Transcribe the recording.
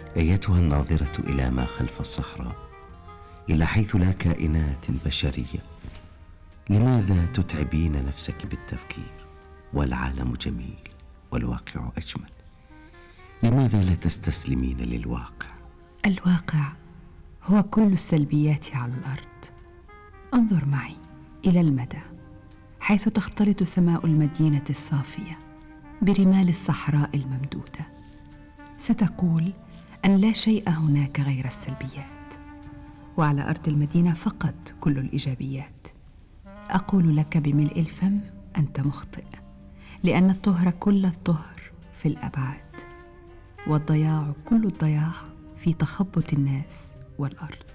أيتها الناظرة إلى ما خلف الصخرة، إلى حيث لا كائنات بشرية، لماذا تتعبين نفسك بالتفكير والعالم جميل والواقع أجمل؟ لماذا لا تستسلمين للواقع؟ الواقع هو كل السلبيات على الأرض. انظر معي إلى المدى، حيث تختلط سماء المدينة الصافية برمال الصحراء الممدودة. ستقول أن لا شيء هناك غير السلبيات، وعلى أرض المدينة فقط كل الإيجابيات. أقول لك بملء الفم: أنت مخطئ، لأن الطهر كل الطهر في الأبعاد، والضياع كل الضياع في تخبط الناس والأرض.